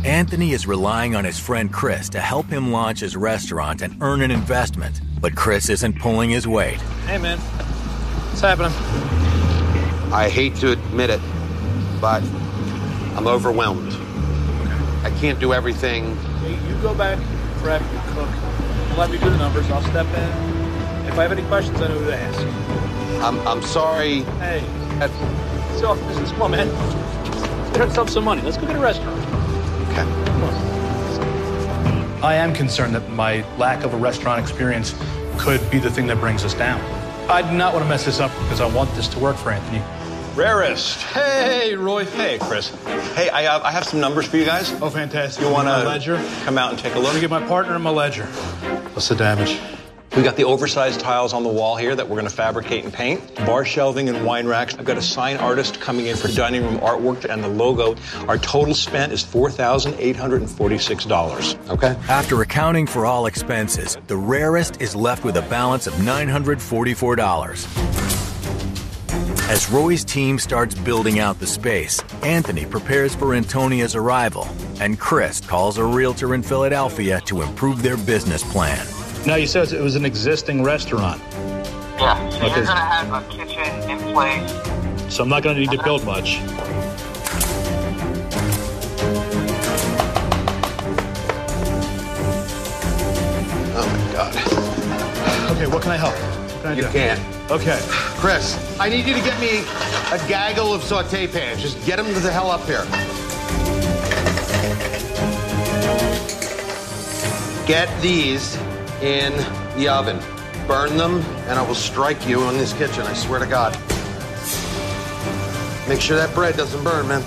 Anthony is relying on his friend Chris to help him launch his restaurant and earn an investment. But Chris isn't pulling his weight. Hey, man. What's happening? I hate to admit it, but I'm overwhelmed. Okay. I can't do everything. Hey, you go back, prep, cook. Let me do the numbers. I'll step in. If I have any questions, I know who to ask. I'm sorry. Hey, it's off business. Come on, man. Let's get ourselves some money. Let's go get a restaurant. Okay. Come on. I am concerned that my lack of a restaurant experience could be the thing that brings us down. I do not want to mess this up because I want this to work for Anthony. Rarest. Hey, Roy. Hey, Chris. Hey, I have some numbers for you guys. Oh, fantastic. You want to ledger? Come out and take a look? Let me get my partner in my ledger. What's the damage? We got the oversized tiles on the wall here that we're going to fabricate and paint. Bar shelving and wine racks. I've got a sign artist coming in for dining room artwork and the logo. Our total spent is $4,846. Okay. After accounting for all expenses, the Rarest is left with a balance of $944. As Roy's team starts building out the space, Anthony prepares for Antonia's arrival, and Chris calls a realtor in Philadelphia to improve their business plan. Now, you said it was an existing restaurant. Yeah, so you're going to have a kitchen in place. So I'm not going to need to build much. Oh, my God. Okay, what can I help? What can I You do? can't. Okay. Chris, I need you to get me a gaggle of saute pans. Just get them to the hell up here. Get these in the oven. Burn them, and I will strike you in this kitchen, I swear to God. Make sure that bread doesn't burn, man.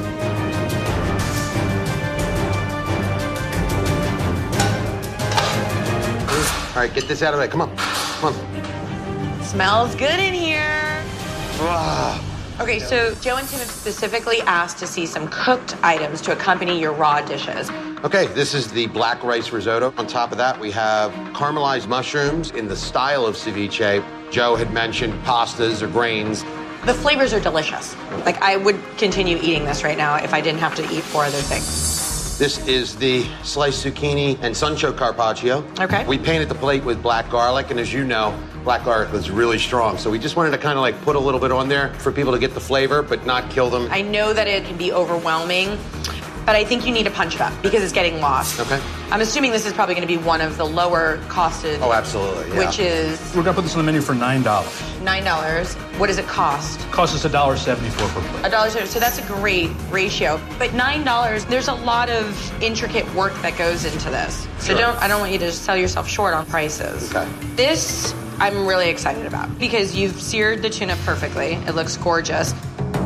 All right, get this out of the way. Come on. Come on. Smells good in here. Ah. Okay, so Joe and Tim have specifically asked to see some cooked items to accompany your raw dishes. Okay, this is the black rice risotto. On top of that, we have caramelized mushrooms in the style of ceviche. Joe had mentioned pastas or grains. The flavors are delicious. Like, I would continue eating this right now if I didn't have to eat 4 other things. This is the sliced zucchini and suncho carpaccio. Okay. We painted the plate with black garlic, and as you know, black garlic was really strong. So we just wanted to kind of like put a little bit on there for people to get the flavor, but not kill them. I know that it can be overwhelming, but I think you need to punch it up because it's getting lost. Okay. I'm assuming this is probably going to be one of the lower costed. Oh, absolutely, yeah. Which is We're going to put this on the menu for $9. $9. What does it cost? Costs us $1.74 per plate. $1.70. So that's a great ratio. But $9, there's a lot of intricate work that goes into this. So Sure. I don't want you to sell yourself short on prices. Okay. This I'm really excited about because you've seared the tuna perfectly. It looks gorgeous.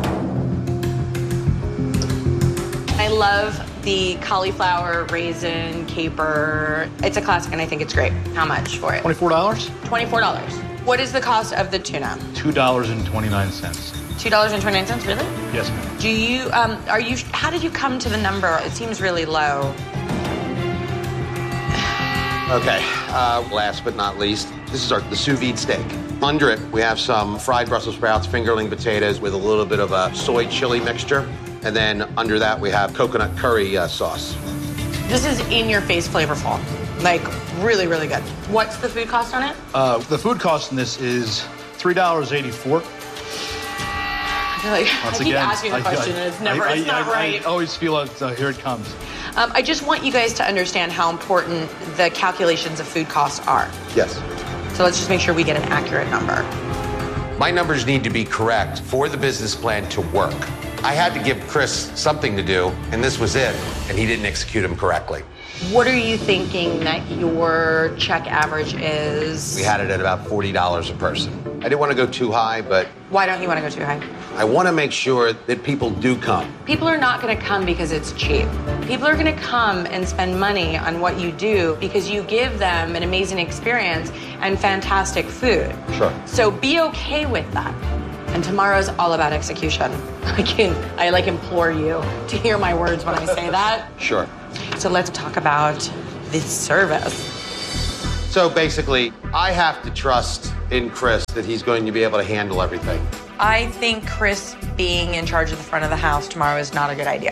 I love the cauliflower, raisin, caper. It's a classic, and I think it's great. How much for it? $24? $24. What is the cost of the tuna? $2.29. $2.29, really? Yes, ma'am. Do you, how did you come to the number? It seems really low. Okay, last but not least, this is the sous vide steak. Under it, we have some fried Brussels sprouts, fingerling potatoes with a little bit of a soy chili mixture. And then under that, we have coconut curry sauce. This is in-your-face flavorful. Like, really, really good. What's the food cost on it? The food cost in this is $3.84. I feel like I keep asking the question, and it's not right. I always feel like, here it comes. I just want you guys to understand how important the calculations of food costs are. Yes. So let's just make sure we get an accurate number. My numbers need to be correct for the business plan to work. I had to give Chris something to do, and this was it, and he didn't execute them correctly. What are you thinking that your check average is? We had it at about $40 a person. I didn't want to go too high, but Why don't you want to go too high? I want to make sure that people do come. People are not going to come because it's cheap. People are going to come and spend money on what you do because you give them an amazing experience and fantastic food. Sure. So be okay with that. And tomorrow's all about execution. I implore you to hear my words when I say that. Sure. So let's talk about the service. So basically, I have to trust in Chris that he's going to be able to handle everything. I think Chris being in charge of the front of the house tomorrow is not a good idea.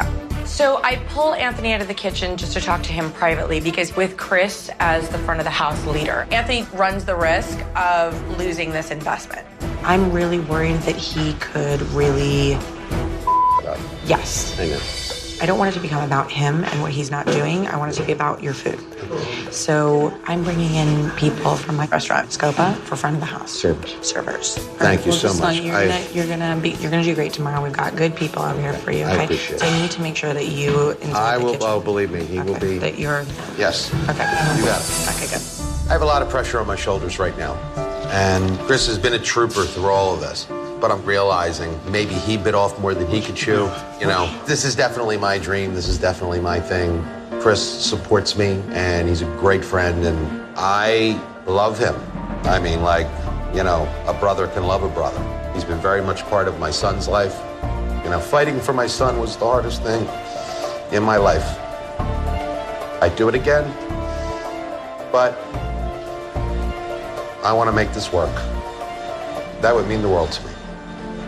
So I pull Anthony out of the kitchen just to talk to him privately because with Chris as the front of the house leader, Anthony runs the risk of losing this investment. I'm really worried that he could really... Yes. Hang on. I don't want it to become about him and what he's not doing. I want it to be about your food. So I'm bringing in people from my restaurant, Scopa, for front of the house. Servers. Thank you so much. You're gonna do great tomorrow. We've got good people out here for you. Okay? I appreciate it. So I need to make sure that you enjoy the kitchen. Oh, believe me, he will be. That you're. Yes. Okay. You got it. Okay, good. I have a lot of pressure on my shoulders right now. And Chris has been a trooper through all of this. But I'm realizing maybe he bit off more than he could chew. You know, this is definitely my dream. This is definitely my thing. Chris supports me, and he's a great friend, and I love him. I mean, like, you know, a brother can love a brother. He's been very much part of my son's life. You know, fighting for my son was the hardest thing in my life. I'd do it again, but I want to make this work. That would mean the world to me.